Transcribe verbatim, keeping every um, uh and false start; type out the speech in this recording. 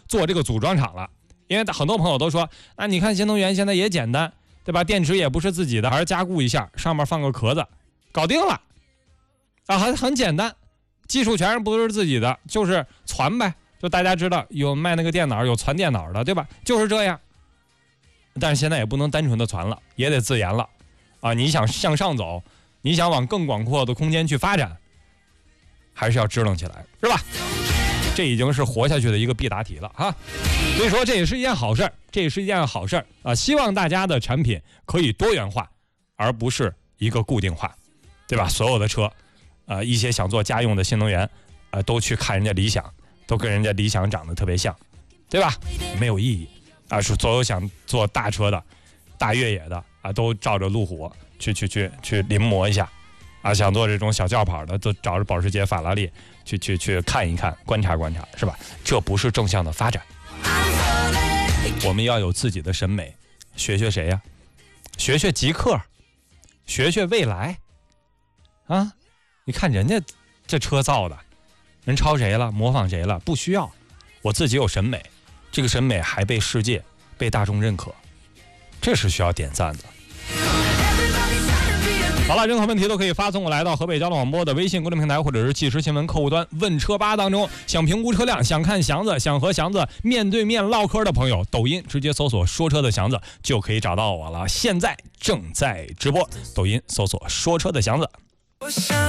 做这个组装厂了。因为很多朋友都说，啊，你看新能源现在也简单，对吧？电池也不是自己的，还是加固一下，上面放个壳子，搞定了啊，很很简单，技术全是不是自己的，就是传呗。就大家知道有卖那个电脑，有传电脑的，对吧？就是这样。但是现在也不能单纯的传了，也得自研了啊！你想向上走，你想往更广阔的空间去发展，还是要支棱起来，是吧？这已经是活下去的一个必答题了哈。所以说这也是一件好事，这也是一件好事啊！希望大家的产品可以多元化，而不是一个固定化，对吧？所有的车，呃，一些想做家用的新能源，呃，都去看人家理想，都跟人家理想长得特别像，对吧？没有意义啊！是所有想做大车的、大越野的啊，都照着路虎去去去去临摹一下。啊，想做这种小轿跑的，都找着保时捷、法拉利去去去看一看、观察观察，是吧？这不是正向的发展。我们要有自己的审美，学学谁呀？学学极客，学学蔚来。啊，你看人家这车造的，人抄谁了？模仿谁了？不需要，我自己有审美，这个审美还被世界、被大众认可，这是需要点赞的。好了，任何问题都可以发送过来到河北交通广播的微信公众平台，或者是即时新闻客户端问车吧当中。想评估车辆，想看祥子，想和祥子面对面唠嗑的朋友，抖音直接搜索说车的祥子就可以找到我了。现在正在直播，抖音搜索说车的祥子。